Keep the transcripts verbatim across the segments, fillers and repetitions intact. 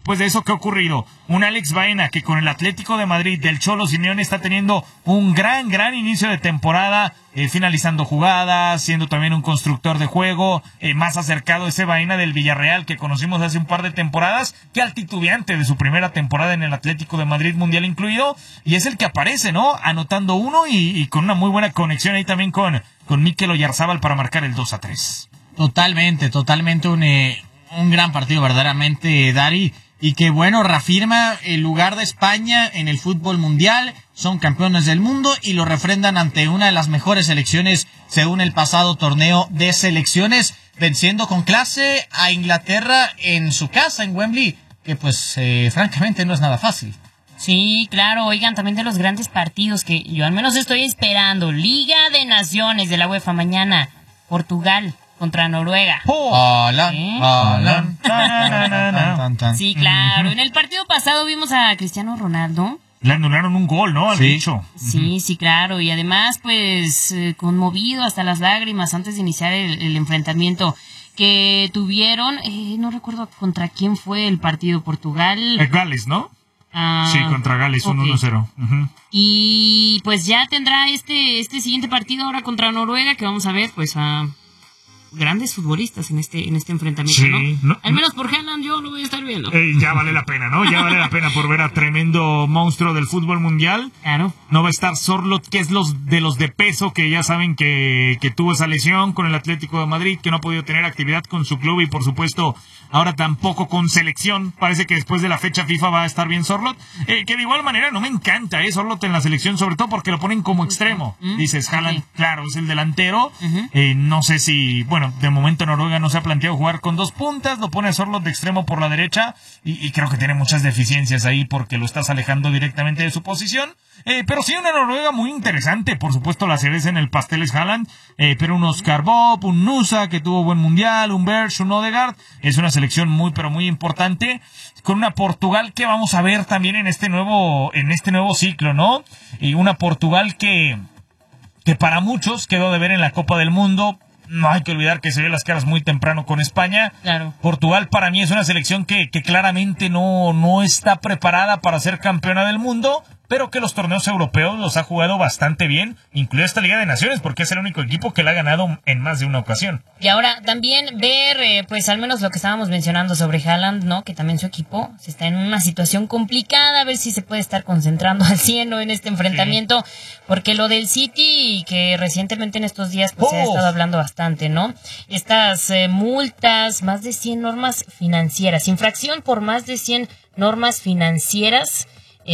después de eso, ¿qué ha ocurrido? Un Alex Baena que con el Atlético de Madrid del Cholo Simeone está teniendo un gran, gran inicio de temporada, eh, finalizando jugadas, siendo también un constructor de juego, eh, más acercado a ese Baena del Villarreal que conocimos hace un par de temporadas, que al titubeante de su primera temporada en el Atlético de Madrid, Mundial incluido, y es el que aparece, ¿no? Anotando uno y, y con una muy buena conexión ahí también con, con Mikel Oyarzábal para marcar el dos a tres. Totalmente, totalmente un, eh, un gran partido verdaderamente, Dari, y que bueno, reafirma el lugar de España en el fútbol mundial, son campeones del mundo y lo refrendan ante una de las mejores selecciones según el pasado torneo de selecciones, venciendo con clase a Inglaterra en su casa, en Wembley, que pues eh, francamente no es nada fácil. Sí, claro, oigan, también de los grandes partidos que yo al menos estoy esperando, Liga de Naciones de la UEFA mañana, Portugal contra Noruega. Oh, hola, ¿Eh? hola. Sí, claro. En el partido pasado vimos a Cristiano Ronaldo. Le anularon un gol, ¿no? Al sí. bicho. Sí, sí, claro. Y además, pues, eh, conmovido hasta las lágrimas antes de iniciar el, el enfrentamiento que tuvieron. Eh, no recuerdo contra quién fue el partido. Portugal. Eh, Gales, ¿no? Ah, sí, contra Gales, okay. un uno cero. Uh-huh. Y pues ya tendrá este, este siguiente partido ahora contra Noruega, que vamos a ver, pues, a grandes futbolistas en este en este enfrentamiento, sí, ¿no? no Al menos por Haaland yo lo voy a estar viendo. Eh, ya vale la pena, ¿no? Ya vale la pena por ver a tremendo monstruo del fútbol mundial. Claro. No va a estar Sorloth, que es los de los de peso, que ya saben que, que tuvo esa lesión con el Atlético de Madrid, que no ha podido tener actividad con su club y por supuesto ahora tampoco con selección. Parece que después de la fecha FIFA va a estar bien Sorloth. Eh, que de igual manera no me encanta, ¿eh? Sorloth en la selección, sobre todo porque lo ponen como extremo. Uh-huh. Dices, Haaland, okay. claro, es el delantero. Uh-huh. Eh, no sé si, bueno, de momento Noruega no se ha planteado jugar con dos puntas, lo pone a Sorloth de extremo por la derecha y, y creo que tiene muchas deficiencias ahí porque lo estás alejando directamente de su posición. Eh, pero sí una Noruega muy interesante, por supuesto la cereza en el pastel es Haaland, eh, pero un Oscar Bob, un Nusa que tuvo buen mundial, un Berch, un Odegaard, es una selección muy pero muy importante, con una Portugal que vamos a ver también en este nuevo, en este nuevo ciclo, ¿no? Y una Portugal que, que para muchos quedó de ver en la Copa del Mundo. No hay que olvidar que se ve las caras muy temprano con España. Claro. Portugal para mí es una selección que, que claramente no, no está preparada para ser campeona del mundo, pero que los torneos europeos los ha jugado bastante bien, incluida esta Liga de Naciones, porque es el único equipo que la ha ganado en más de una ocasión. Y ahora también ver, eh, pues al menos lo que estábamos mencionando sobre Haaland, ¿no? Que también su equipo se está en una situación complicada, a ver si se puede estar concentrando al cien, ¿no? En este enfrentamiento, sí. Porque lo del City, que recientemente en estos días pues oh. se ha estado hablando bastante, ¿no? Estas eh, multas, más de cien normas financieras, infracción por más de cien normas financieras.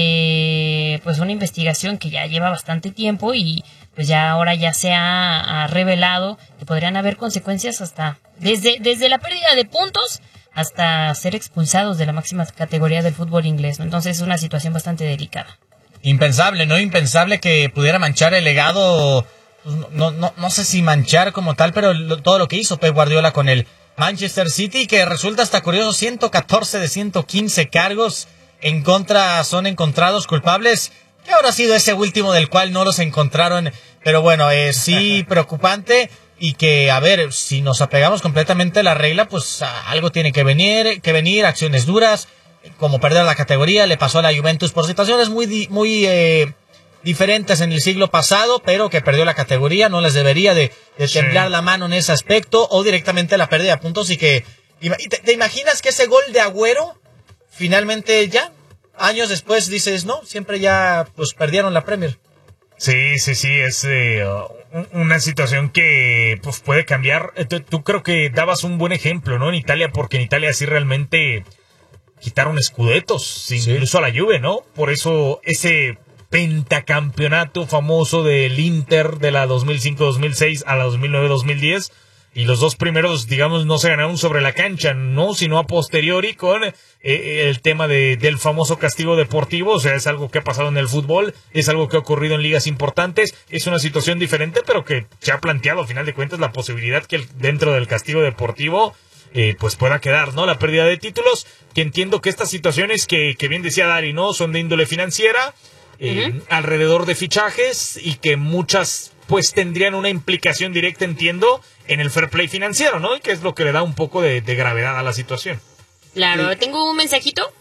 Eh, pues una investigación que ya lleva bastante tiempo y pues ya ahora ya se ha, ha revelado que podrían haber consecuencias hasta desde, desde la pérdida de puntos hasta ser expulsados de la máxima categoría del fútbol inglés, ¿no? Entonces es una situación bastante delicada. Impensable, ¿no? Impensable que pudiera manchar el legado, no, no, no sé si manchar como tal, pero lo, todo lo que hizo Pep Guardiola con el Manchester City, que resulta hasta curioso, ciento catorce de ciento quince cargos en contra son encontrados culpables, que habrá sido ese último del cual no los encontraron, pero bueno, eh, sí preocupante y que, a ver, si nos apegamos completamente a la regla, pues a, algo tiene que venir, que venir, acciones duras, como perder la categoría, le pasó a la Juventus por situaciones muy, di, muy eh, diferentes en el siglo pasado, pero que perdió la categoría, no les debería de, de sí. temblar la mano en ese aspecto, o directamente la pérdida de puntos y que, ¿te, te imaginas que ese gol de Agüero finalmente ya, años después dices, no, siempre ya pues perdieron la Premier? Sí, sí, sí, es eh, una situación que pues puede cambiar. Tú, tú creo que dabas un buen ejemplo, ¿no? En Italia, porque en Italia sí realmente quitaron escudetos, sí. incluso a la Juve, ¿no? Por eso ese pentacampeonato famoso del Inter de la dos mil cinco dos mil seis a la dos mil nueve dos mil diez. Y los dos primeros, digamos, no se ganaron sobre la cancha, no, sino a posteriori con eh, el tema de, del famoso castigo deportivo. O sea, es algo que ha pasado en el fútbol, es algo que ha ocurrido en ligas importantes, es una situación diferente, pero que se ha planteado, al final de cuentas, la posibilidad que dentro del castigo deportivo eh, pues pueda quedar, ¿no? La pérdida de títulos, que entiendo que estas situaciones que, que bien decía Dari, ¿no? Son de índole financiera, eh, uh-huh. alrededor de fichajes, y que muchas pues tendrían una implicación directa, entiendo, en el fair play financiero, ¿no? Y que es lo que le da un poco de, de gravedad a la situación. Claro, sí. Tengo un mensajito